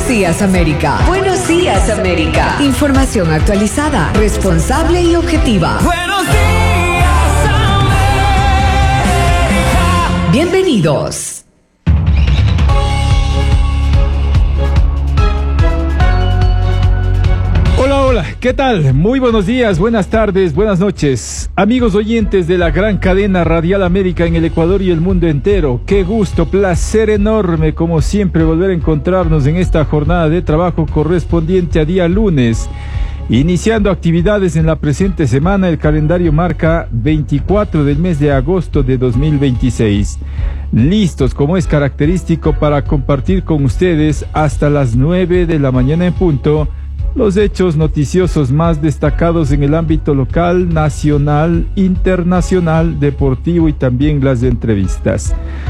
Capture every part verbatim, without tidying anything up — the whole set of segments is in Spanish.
Buenos días, América. Buenos días, América. Información actualizada, responsable y objetiva. Buenos días, América. Bienvenidos. Hola, hola, ¿qué tal? Muy buenos días, buenas tardes, buenas noches. Amigos oyentes de la gran cadena Radial América en el Ecuador y el mundo entero. Qué gusto, placer enorme, como siempre, volver a encontrarnos en esta jornada de trabajo correspondiente a día lunes. Iniciando actividades en la presente semana, el calendario marca veinticuatro del mes de agosto de dos mil veintiséis. Listos, como es característico, para compartir con ustedes hasta las nueve de la mañana en punto los hechos noticiosos más destacados en el ámbito local, nacional, internacional, deportivo y también las entrevistas.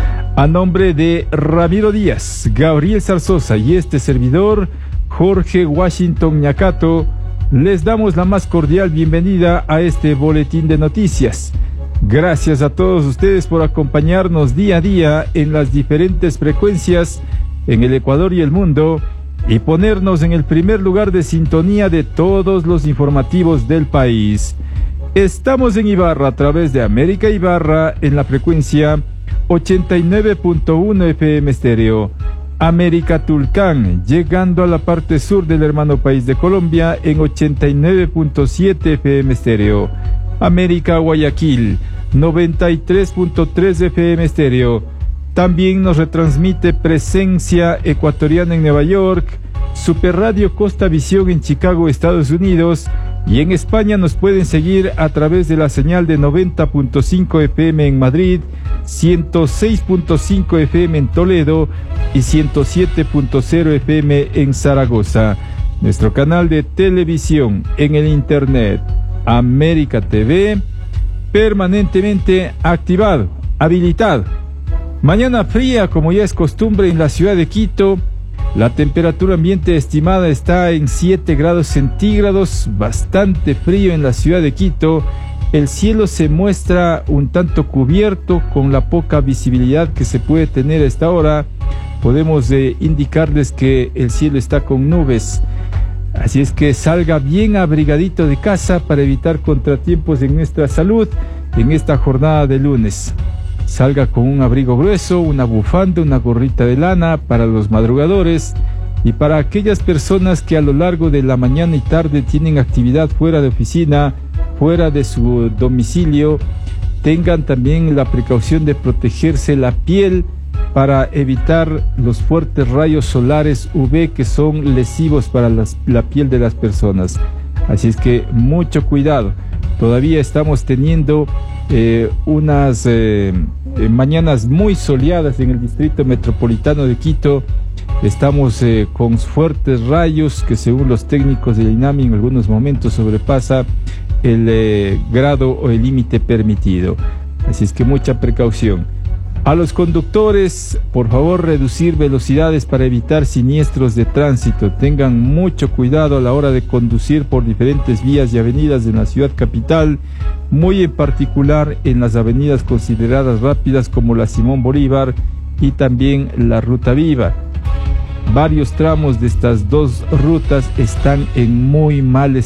A nombre de Ramiro Díaz, Gabriel Zarzosa y este servidor, Jorge Washington Ñacato, les damos la más cordial bienvenida a este boletín de noticias. Gracias a todos ustedes por acompañarnos día a día en las diferentes frecuencias en el Ecuador y el mundo, y ponernos en el primer lugar de sintonía de todos los informativos del país. Estamos en Ibarra a través de América Ibarra en la frecuencia ochenta y nueve punto uno F M estéreo. América Tulcán, llegando a la parte sur del hermano país de Colombia en ochenta y nueve punto siete F M estéreo. América Guayaquil, noventa y tres punto tres F M estéreo. También nos retransmite Presencia Ecuatoriana en Nueva York, Super Radio Costa Visión en Chicago, Estados Unidos, y en España nos pueden seguir a través de la señal de noventa punto cinco F M en Madrid, ciento seis punto cinco F M en Toledo y ciento siete punto cero F M en Zaragoza. Nuestro canal de televisión en el internet, América T V, permanentemente activado, habilitado. Mañana fría, como ya es costumbre en la ciudad de Quito. La temperatura ambiente estimada está en siete grados centígrados, bastante frío en la ciudad de Quito. El cielo se muestra un tanto cubierto con la poca visibilidad que se puede tener a esta hora. Podemos eh, indicarles que el cielo está con nubes. Así es que salga bien abrigadito de casa para evitar contratiempos en nuestra salud en esta jornada de lunes. Salga con un abrigo grueso, una bufanda, una gorrita de lana para los madrugadores, y para aquellas personas que a lo largo de la mañana y tarde tienen actividad fuera de oficina, fuera de su domicilio, tengan también la precaución de protegerse la piel para evitar los fuertes rayos solares U V que son lesivos para las, la piel de las personas. Así es que mucho cuidado. Todavía estamos teniendo eh, unas eh, eh, mañanas muy soleadas en el distrito metropolitano de Quito. Estamos eh, con fuertes rayos que, según los técnicos del INAMI, en algunos momentos sobrepasa el eh, grado o el límite permitido. Así es que mucha precaución. A los conductores, por favor, reducir velocidades para evitar siniestros de tránsito. Tengan mucho cuidado a la hora de conducir por diferentes vías y avenidas de la ciudad capital, muy en particular en las avenidas consideradas rápidas como la Simón Bolívar y también la Ruta Viva. Varios tramos de estas dos rutas están en muy mal